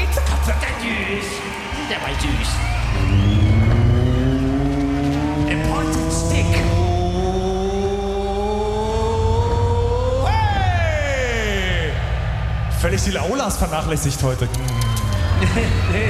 Zuckerpföckerdüs. Der war süß. Important Stick. Hey! Völlig die Laulas vernachlässigt heute.